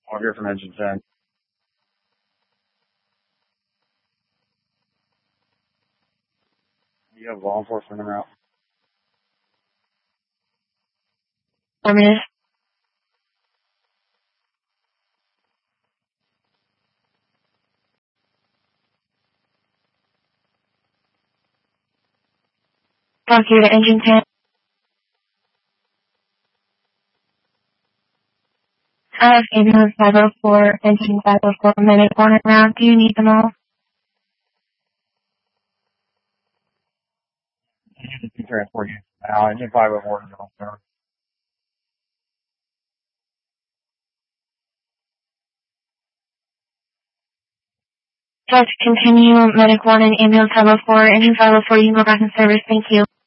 I'll hear from engine 10. You have law enforcement en route. Affirmative. Talk you to engine 10. I have ambulance 504, engine 504, minute on and round. Do you need them all? I need to transport you now. Engine 504 is on there. Just continue medic 1 and ambulance 504, engine 504, you can go back in service. Thank you.